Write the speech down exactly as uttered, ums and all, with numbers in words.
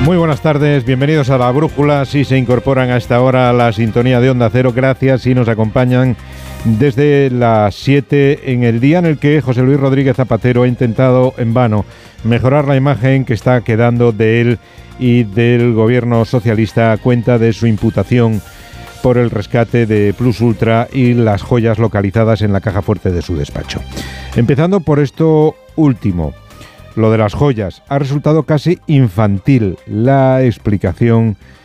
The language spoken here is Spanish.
Muy buenas tardes, bienvenidos a La Brújula. Si se incorporan a esta hora a la sintonía de Onda Cero, gracias y nos acompañan desde las siete en el día en el que José Luis Rodríguez Zapatero ha intentado en vano mejorar la imagen que está quedando de él y del gobierno socialista a cuenta de su imputación por el rescate de Plus Ultra y las joyas localizadas en la caja fuerte de su despacho. Empezando por esto último. Lo de las joyas ha resultado casi infantil la explicación